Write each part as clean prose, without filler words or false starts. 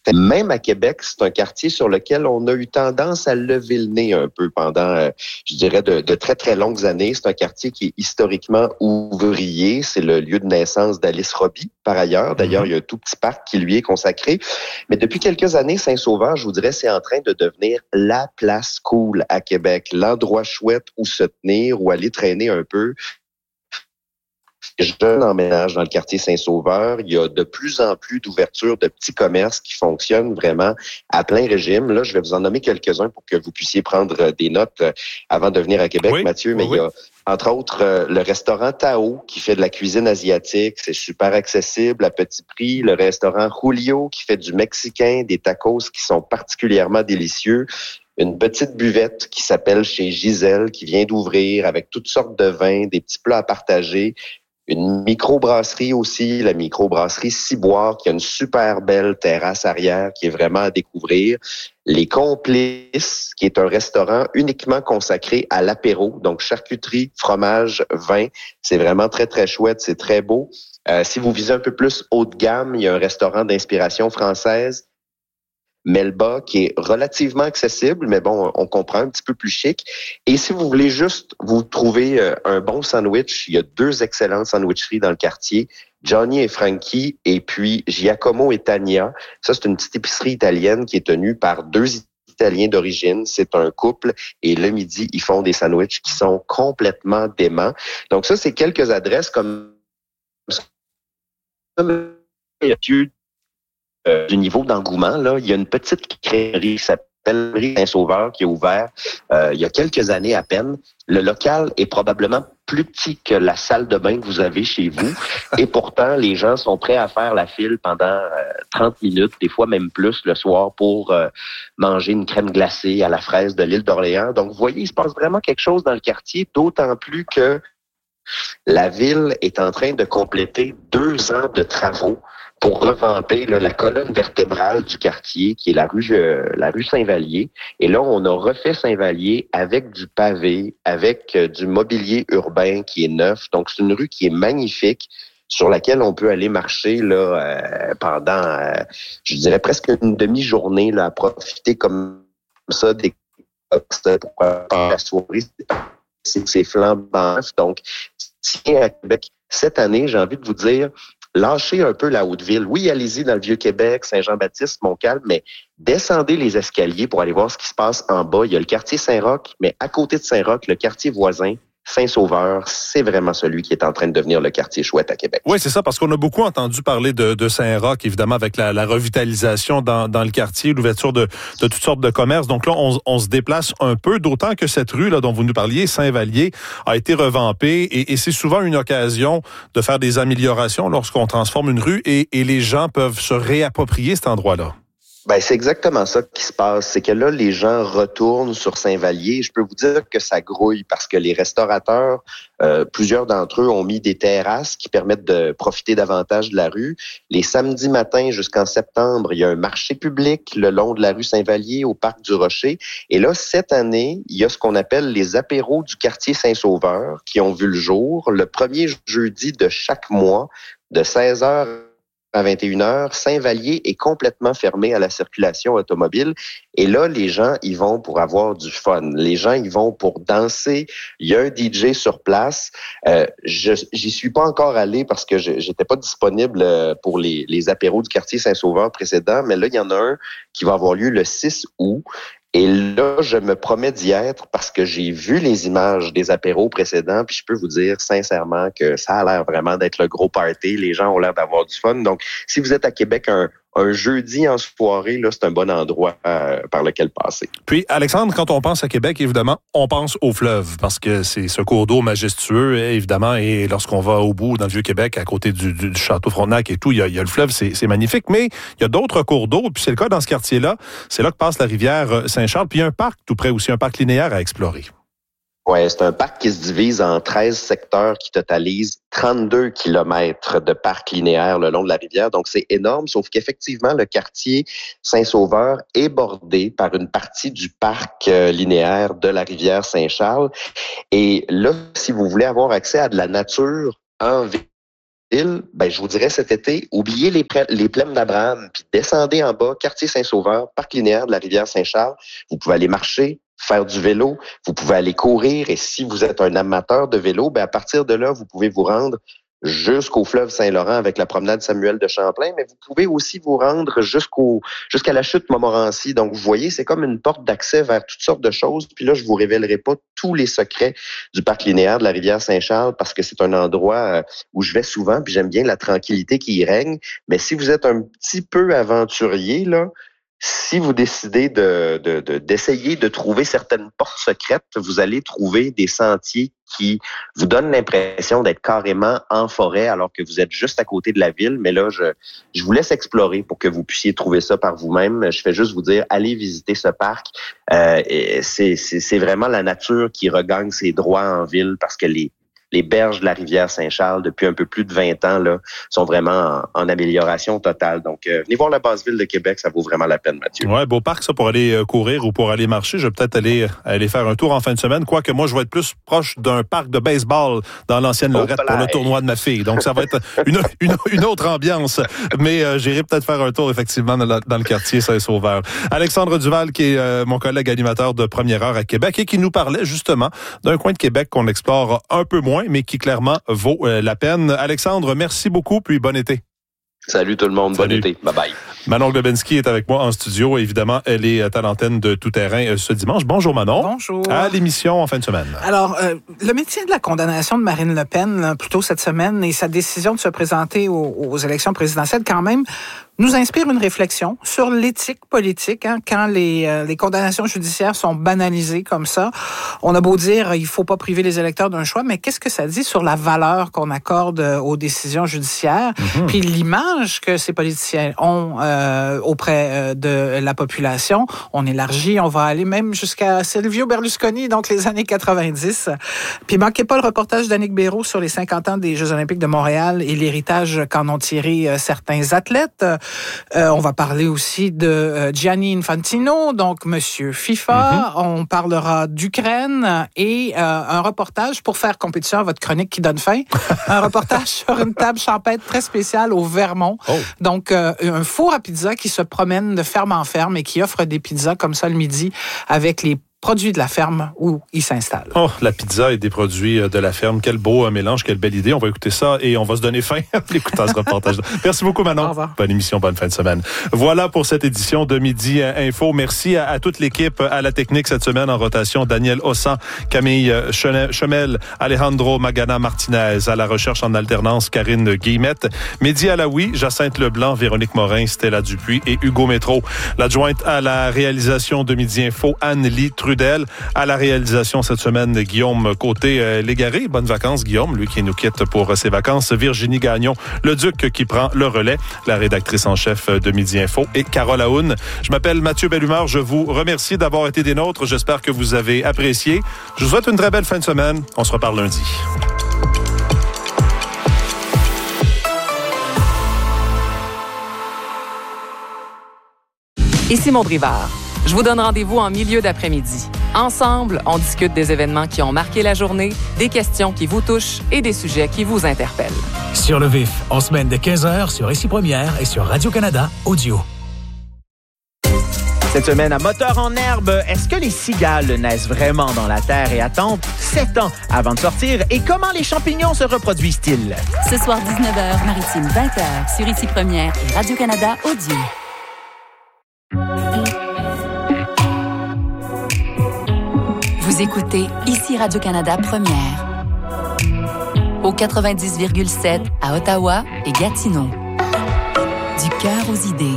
Même à Québec, c'est un quartier sur lequel on a eu tendance à lever le nez un peu pendant, je dirais, de très, très longues années. C'est un quartier qui est historiquement ouvrier. C'est le lieu de naissance d'Alice Robbie, par ailleurs. D'ailleurs, il y a un tout petit parc qui lui est consacré. Mais depuis quelques années, Saint-Sauveur, je vous dirais, c'est en train de devenir la place cool à Québec, l'endroit chouette où se tenir, où aller traîner un peu. Jeunes emménagent dans le quartier Saint-Sauveur. Il y a de plus en plus d'ouvertures de petits commerces qui fonctionnent vraiment à plein régime. Là, je vais vous en nommer quelques-uns pour que vous puissiez prendre des notes avant de venir à Québec, Oui, Mathieu. Mais il y a, entre autres, le restaurant Tao qui fait de la cuisine asiatique. C'est super accessible à petit prix. Le restaurant Julio qui fait du mexicain, des tacos qui sont particulièrement délicieux. Une petite buvette qui s'appelle chez Gisèle qui vient d'ouvrir avec toutes sortes de vins, des petits plats à partager. Une microbrasserie aussi, la microbrasserie Ciboire, qui a une super belle terrasse arrière qui est vraiment à découvrir. Les Complices, qui est un restaurant uniquement consacré à l'apéro, donc charcuterie, fromage, vin. C'est vraiment très, très chouette, c'est très beau. Si vous visez un peu plus haut de gamme, il y a un restaurant d'inspiration française, Melba, qui est relativement accessible, mais bon, on comprend un petit peu plus chic. Et si vous voulez juste vous trouver un bon sandwich, il y a 2 excellentes sandwicheries dans le quartier, Johnny et Frankie, et puis Giacomo et Tania. Ça, c'est une petite épicerie italienne qui est tenue par 2 Italiens d'origine. C'est un couple et le midi, ils font des sandwichs qui sont complètement déments. Donc ça, c'est quelques adresses comme ça. Du niveau d'engouement, là, il y a une petite crèmerie qui s'appelle Saint-Sauveur qui est ouvert il y a quelques années à peine. Le local est probablement plus petit que la salle de bain que vous avez chez vous et pourtant, les gens sont prêts à faire la file pendant 30 minutes, des fois même plus le soir pour manger une crème glacée à la fraise de l'île d'Orléans. Donc, vous voyez, il se passe vraiment quelque chose dans le quartier, d'autant plus que la ville est en train de compléter 2 ans de travaux pour revamper la colonne vertébrale du quartier, qui est la rue Saint-Vallier. Et là, on a refait Saint-Vallier avec du pavé, avec du mobilier urbain qui est neuf. Donc, c'est une rue qui est magnifique, sur laquelle on peut aller marcher là pendant, je dirais, presque une demi-journée, là, à profiter comme ça des pour la soirée. C'est flambant. Donc, tiens, à Québec, cette année, j'ai envie de vous dire, lâchez un peu la Haute-Ville. Oui, allez-y dans le Vieux-Québec, Saint-Jean-Baptiste, Montcalm, mais descendez les escaliers pour aller voir ce qui se passe en bas. Il y a le quartier Saint-Roch, mais à côté de Saint-Roch, le quartier voisin, Saint-Sauveur, c'est vraiment celui qui est en train de devenir le quartier chouette à Québec. Oui, c'est ça, parce qu'on a beaucoup entendu parler de Saint-Roch, évidemment, avec la revitalisation dans le quartier, l'ouverture de toutes sortes de commerces. Donc là, on se déplace un peu, d'autant que cette rue là dont vous nous parliez, Saint-Vallier, a été revampée et c'est souvent une occasion de faire des améliorations lorsqu'on transforme une rue et les gens peuvent se réapproprier cet endroit-là. Ben, c'est exactement ça qui se passe. C'est que là, les gens retournent sur Saint-Vallier. Je peux vous dire que ça grouille parce que les restaurateurs, plusieurs d'entre eux ont mis des terrasses qui permettent de profiter davantage de la rue. Les samedis matins jusqu'en septembre, il y a un marché public le long de la rue Saint-Vallier au Parc du Rocher. Et là, cette année, il y a ce qu'on appelle les apéros du quartier Saint-Sauveur qui ont vu le jour le premier jeudi de chaque mois de 16h à 21h, Saint-Vallier est complètement fermé à la circulation automobile. Et là, les gens y vont pour avoir du fun. Les gens y vont pour danser. Il y a un DJ sur place. J'y suis pas encore allé parce que j'étais pas disponible pour les apéros du quartier Saint-Sauveur précédents. Mais là, il y en a un qui va avoir lieu le 6 août. Et là, je me promets d'y être parce que j'ai vu les images des apéros précédents, puis je peux vous dire sincèrement que ça a l'air vraiment d'être le gros party. Les gens ont l'air d'avoir du fun. Donc, si vous êtes à Québec un jeudi en soirée, là, c'est un bon endroit par lequel passer. Puis, Alexandre, quand on pense à Québec, évidemment, on pense au fleuve, parce que c'est ce cours d'eau majestueux, évidemment, et lorsqu'on va au bout, dans le Vieux-Québec, à côté du château Frontenac et tout, il y a le fleuve, c'est magnifique, mais il y a d'autres cours d'eau, puis c'est le cas dans ce quartier-là, c'est là que passe la rivière Saint-Charles, puis il y a un parc tout près aussi, un parc linéaire à explorer. Oui, c'est un parc qui se divise en 13 secteurs qui totalisent 32 kilomètres de parc linéaire le long de la rivière. Donc, c'est énorme, sauf qu'effectivement, le quartier Saint-Sauveur est bordé par une partie du parc linéaire de la rivière Saint-Charles. Et là, si vous voulez avoir accès à de la nature en ville, ben, je vous dirais cet été, oubliez les plaines d'Abraham, puis descendez en bas, quartier Saint-Sauveur, parc linéaire de la rivière Saint-Charles. Vous pouvez aller marcher, faire du vélo, vous pouvez aller courir, et si vous êtes un amateur de vélo, ben, à partir de là, vous pouvez vous rendre jusqu'au fleuve Saint-Laurent avec la promenade Samuel de Champlain, mais vous pouvez aussi vous rendre jusqu'à la chute Montmorency. Donc, vous voyez, c'est comme une porte d'accès vers toutes sortes de choses. Puis là, je vous révélerai pas tous les secrets du parc linéaire de la rivière Saint-Charles parce que c'est un endroit où je vais souvent, puis j'aime bien la tranquillité qui y règne. Mais si vous êtes un petit peu aventurier, là, si vous décidez d'essayer de trouver certaines portes secrètes, vous allez trouver des sentiers qui vous donnent l'impression d'être carrément en forêt alors que vous êtes juste à côté de la ville. Mais là, je vous laisse explorer pour que vous puissiez trouver ça par vous-même. Je fais juste vous dire, allez visiter ce parc. C'est vraiment la nature qui regagne ses droits en ville parce que les berges de la rivière Saint-Charles, depuis un peu plus de 20 ans, là, sont vraiment en amélioration totale. Donc, venez voir la Basse-Ville de Québec, ça vaut vraiment la peine, Mathieu. Ouais, beau parc, ça, pour aller courir ou pour aller marcher. Je vais peut-être aller faire un tour en fin de semaine, quoique moi, je vais être plus proche d'un parc de baseball dans l'ancienne Lorette pour le tournoi de ma fille. Donc, ça va être une autre ambiance. Mais j'irai peut-être faire un tour, effectivement, dans le quartier Saint-Sauveur. Alexandre Duval, qui est mon collègue animateur de Première Heure à Québec et qui nous parlait, justement, d'un coin de Québec qu'on explore un peu moins, mais qui clairement vaut la peine. Alexandre, merci beaucoup, puis bon été. Salut tout le monde, bon été. Bye-bye. Manon Globensky est avec moi en studio. Évidemment, elle est à l'antenne de Tout Terrain ce dimanche. Bonjour Manon. Bonjour. À l'émission en fin de semaine. Alors, le métier de la condamnation de Marine Le Pen, là, plus tôt cette semaine, et sa décision de se présenter aux élections présidentielles, quand même, nous inspire une réflexion sur l'éthique politique. Hein, quand les condamnations judiciaires sont banalisées comme ça, on a beau dire il faut pas priver les électeurs d'un choix, mais qu'est-ce que ça dit sur la valeur qu'on accorde aux décisions judiciaires, puis l'image que ces politiciens ont auprès de la population? On élargit, on va aller même jusqu'à Silvio Berlusconi, donc les années 90. Puis manquez pas le reportage d'Annick Béraud sur les 50 ans des Jeux olympiques de Montréal et l'héritage qu'en ont tiré certains athlètes. On va parler aussi de Gianni Infantino, donc Monsieur FIFA. On parlera d'Ukraine et un reportage pour faire compétition à votre chronique qui donne faim. Un reportage sur une table champêtre très spéciale au Vermont. Oh. Donc, un four à pizza qui se promène de ferme en ferme et qui offre des pizzas comme ça le midi avec les produits de la ferme où il s'installe. Oh, la pizza et des produits de la ferme. Quel beau mélange, quelle belle idée. On va écouter ça et on va se donner faim en écoutant ce reportage. Merci beaucoup, Manon. Au revoir. Bonne émission, bonne fin de semaine. Voilà pour cette édition de Midi Info. Merci à toute l'équipe, à la technique cette semaine en rotation. Daniel Ossan, Camille Chemel, Alejandro Magana Martinez. À la recherche en alternance, Karine Guillemette. Mehdi Alaoui, Jacinthe Leblanc, Véronique Morin, Stella Dupuis et Hugo Métro. L'adjointe à la réalisation de Midi Info, Anne-Lie Trudel. À la réalisation cette semaine, Guillaume Côté-Légaré. Bonnes vacances, Guillaume, lui qui nous quitte pour ses vacances. Virginie Gagnon, le Duc qui prend le relais. La rédactrice en chef de Midi Info et Carole Aoun. Je m'appelle Mathieu Bellumeur. Je vous remercie d'avoir été des nôtres. J'espère que vous avez apprécié. Je vous souhaite une très belle fin de semaine. On se reparle lundi. Ici Maud Rivard. Je vous donne rendez-vous en milieu d'après-midi. Ensemble, on discute des événements qui ont marqué la journée, des questions qui vous touchent et des sujets qui vous interpellent. Sur le vif, en semaine de 15h sur Ici Première et sur Radio-Canada Audio. Cette semaine, à Moteur en herbe, est-ce que les cigales naissent vraiment dans la terre et attendent 7 ans avant de sortir? Et comment les champignons se reproduisent-ils? Ce soir, 19h, Maritime 20h, sur Ici Première et Radio-Canada Audio. Vous écoutez Ici Radio-Canada Première. Au 90,7 à Ottawa et Gatineau. Du cœur aux idées.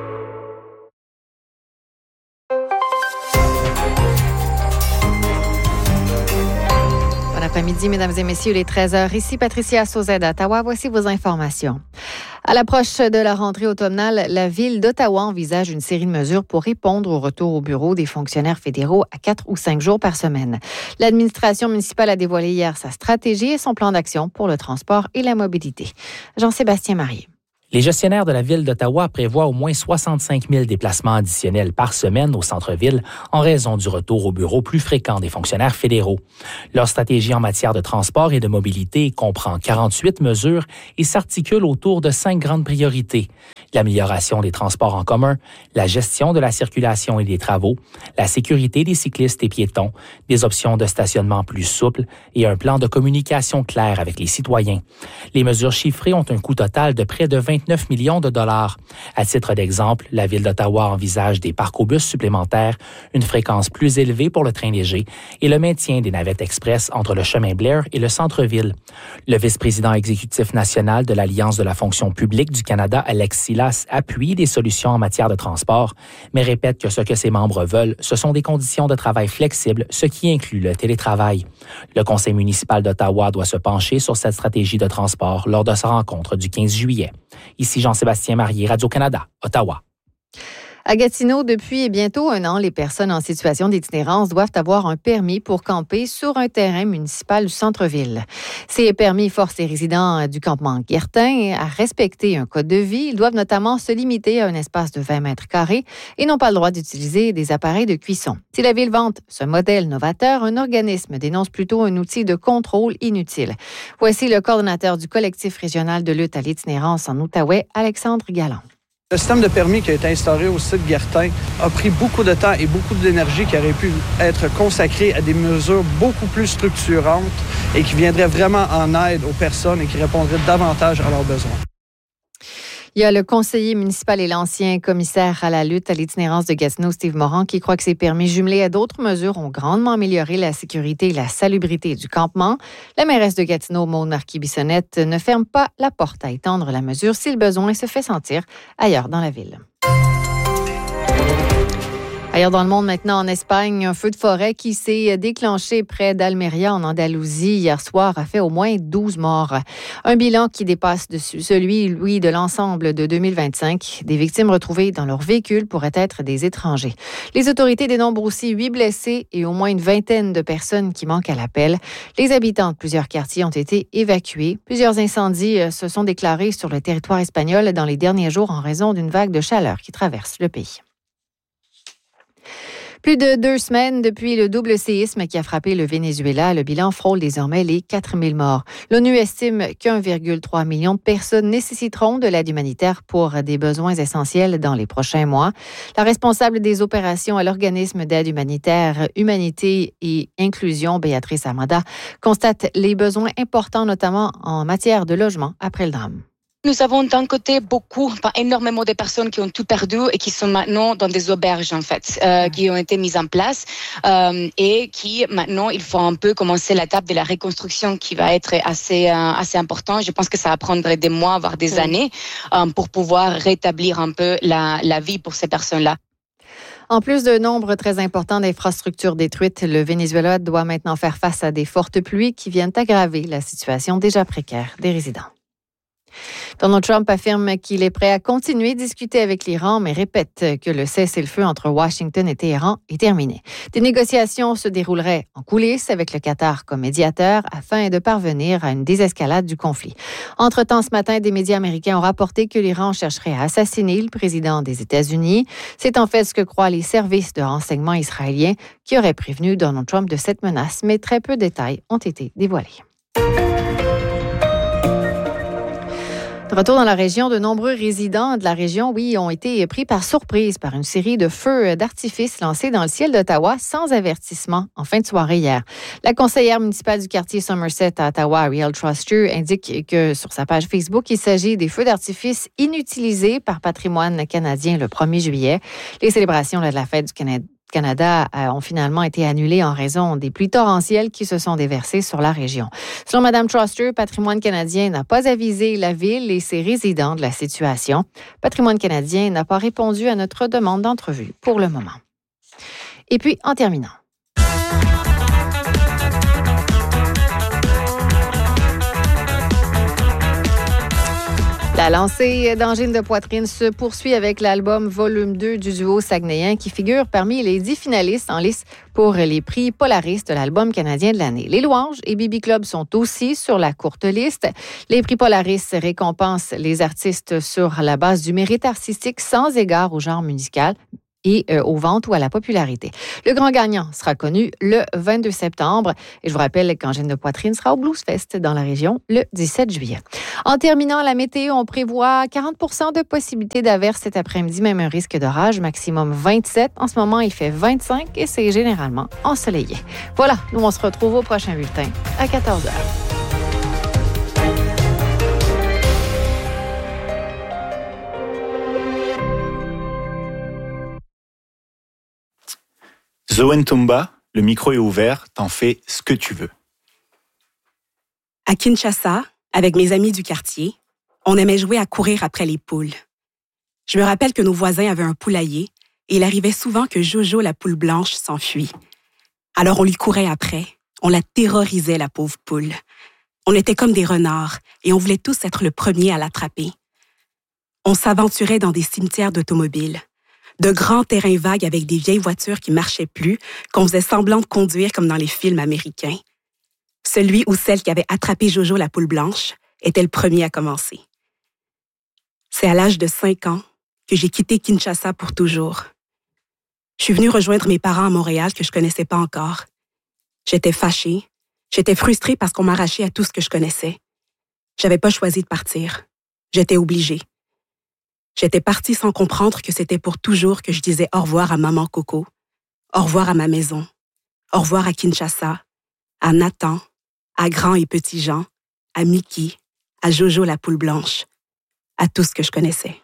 Bon après-midi, mesdames et messieurs, il est 13h. Ici Patricia Sauzet d'Ottawa. Voici vos informations. À l'approche de la rentrée automnale, la Ville d'Ottawa envisage une série de mesures pour répondre au retour au bureau des fonctionnaires fédéraux à 4 ou 5 jours par semaine. L'administration municipale a dévoilé hier sa stratégie et son plan d'action pour le transport et la mobilité. Jean-Sébastien Marié. Les gestionnaires de la Ville d'Ottawa prévoient au moins 65 000 déplacements additionnels par semaine au centre-ville en raison du retour au bureau plus fréquent des fonctionnaires fédéraux. Leur stratégie en matière de transport et de mobilité comprend 48 mesures et s'articule autour de 5 grandes priorités. L'amélioration des transports en commun, la gestion de la circulation et des travaux, la sécurité des cyclistes et piétons, des options de stationnement plus souples et un plan de communication clair avec les citoyens. Les mesures chiffrées ont un coût total de près de 29 millions de dollars. À titre d'exemple, la Ville d'Ottawa envisage des parcs-au-bus supplémentaires, une fréquence plus élevée pour le train léger et le maintien des navettes express entre le chemin Blair et le centre-ville. Le vice-président exécutif national de l'Alliance de la fonction publique du Canada, Alex Silas, appuie des solutions en matière de transport, mais répète que ce que ses membres veulent, ce sont des conditions de travail flexibles, ce qui inclut le télétravail. Le conseil municipal d'Ottawa doit se pencher sur cette stratégie de transport lors de sa rencontre du 15 juillet. Ici Jean-Sébastien Marié, Radio-Canada, Ottawa. À Gatineau, depuis bientôt 1 an, les personnes en situation d'itinérance doivent avoir un permis pour camper sur un terrain municipal du centre-ville. Ces permis forcent les résidents du campement Guertin à respecter un code de vie. Ils doivent notamment se limiter à un espace de 20 mètres carrés et n'ont pas le droit d'utiliser des appareils de cuisson. Si la Ville vante ce modèle novateur, un organisme dénonce plutôt un outil de contrôle inutile. Voici le coordonnateur du collectif régional de lutte à l'itinérance en Outaouais, Alexandre Galland. Le système de permis qui a été instauré au site Guertin a pris beaucoup de temps et beaucoup d'énergie qui aurait pu être consacrée à des mesures beaucoup plus structurantes et qui viendraient vraiment en aide aux personnes et qui répondraient davantage à leurs besoins. Il y a le conseiller municipal et l'ancien commissaire à la lutte à l'itinérance de Gatineau, Steve Moran, qui croit que ces permis jumelés à d'autres mesures ont grandement amélioré la sécurité et la salubrité du campement. La mairesse de Gatineau, Maude Marquis-Bissonnette, ne ferme pas la porte à étendre la mesure si le besoin se fait sentir ailleurs dans la ville. Ailleurs dans le monde, maintenant en Espagne, un feu de forêt qui s'est déclenché près d'Almeria, en Andalousie, hier soir, a fait au moins 12 morts. Un bilan qui dépasse celui de l'ensemble de 2025. Des victimes retrouvées dans leur véhicule pourraient être des étrangers. Les autorités dénombrent aussi 8 blessés et au moins une vingtaine de personnes qui manquent à l'appel. Les habitants de plusieurs quartiers ont été évacués. Plusieurs incendies se sont déclarés sur le territoire espagnol dans les derniers jours en raison d'une vague de chaleur qui traverse le pays. Plus de 2 semaines depuis le double séisme qui a frappé le Venezuela, le bilan frôle désormais les 4 000 morts. L'ONU estime qu'1,3 million de personnes nécessiteront de l'aide humanitaire pour des besoins essentiels dans les prochains mois. La responsable des opérations à l'organisme d'aide humanitaire, Humanité et Inclusion, Béatrice Amada, constate les besoins importants, notamment en matière de logement après le drame. Nous avons d'un côté énormément de personnes qui ont tout perdu et qui sont maintenant dans des auberges en fait, qui ont été mises en place et qui maintenant il faut un peu commencer l'étape de la reconstruction qui va être assez important. Je pense que ça va prendre des mois voire des années pour pouvoir rétablir un peu la vie pour ces personnes-là. En plus d'un nombre très important d'infrastructures détruites, le Venezuela doit maintenant faire face à des fortes pluies qui viennent aggraver la situation déjà précaire des résidents. Donald Trump affirme qu'il est prêt à continuer de discuter avec l'Iran, mais répète que le cessez-le-feu entre Washington et Téhéran est terminé. Des négociations se dérouleraient en coulisses avec le Qatar comme médiateur afin de parvenir à une désescalade du conflit. Entre-temps, ce matin, des médias américains ont rapporté que l'Iran chercherait à assassiner le président des États-Unis. C'est en fait ce que croient les services de renseignement israéliens qui auraient prévenu Donald Trump de cette menace, mais très peu de détails ont été dévoilés. De retour dans la région, de nombreux résidents de la région, ont été pris par surprise par une série de feux d'artifice lancés dans le ciel d'Ottawa sans avertissement en fin de soirée hier. La conseillère municipale du quartier Somerset à Ottawa, Ariel Truster, indique que sur sa page Facebook, il s'agit des feux d'artifice inutilisés par Patrimoine canadien le 1er juillet. Les célébrations de la fête du Canada ont finalement été annulées en raison des pluies torrentielles qui se sont déversées sur la région. Selon Mme Truster, Patrimoine canadien n'a pas avisé la ville et ses résidents de la situation. Patrimoine canadien n'a pas répondu à notre demande d'entrevue pour le moment. Et puis, en terminant, La lancée d'angine de poitrine se poursuit avec l'album Volume 2 du duo saguenayen qui figure parmi les 10 finalistes en lice pour les prix Polaris de l'album canadien de l'année. Les Louanges et Bibi Club sont aussi sur la courte liste. Les prix Polaris récompensent les artistes sur la base du mérite artistique sans égard au genre musical et aux ventes ou à la popularité. Le grand gagnant sera connu le 22 septembre. Et je vous rappelle qu'Angine de poitrine sera au Blues Fest dans la région le 17 juillet. En terminant la météo, on prévoit 40 % de possibilité d'averse cet après-midi, même un risque d'orage, maximum 27. En ce moment, il fait 25 et c'est généralement ensoleillé. Voilà, nous on se retrouve au prochain bulletin à 14h. Zoé Ntumba, le micro est ouvert, t'en fais ce que tu veux. À Kinshasa, avec mes amis du quartier, on aimait jouer à courir après les poules. Je me rappelle que nos voisins avaient un poulailler et il arrivait souvent que Jojo, la poule blanche, s'enfuit. Alors on lui courait après, on la terrorisait, la pauvre poule. On était comme des renards et on voulait tous être le premier à l'attraper. On s'aventurait dans des cimetières d'automobiles. De grands terrains vagues avec des vieilles voitures qui marchaient plus, qu'on faisait semblant de conduire comme dans les films américains. Celui ou celle qui avait attrapé Jojo la poule blanche était le premier à commencer. C'est à l'âge de 5 ans que j'ai quitté Kinshasa pour toujours. Je suis venue rejoindre mes parents à Montréal que je connaissais pas encore. J'étais fâchée, j'étais frustrée parce qu'on m'arrachait à tout ce que je connaissais. J'avais pas choisi de partir. J'étais obligée. J'étais partie sans comprendre que c'était pour toujours que je disais au revoir à maman Coco, au revoir à ma maison, au revoir à Kinshasa, à Nathan, à Grand et Petit Jean, à Mickey, à Jojo la poule blanche, à tout ce que je connaissais.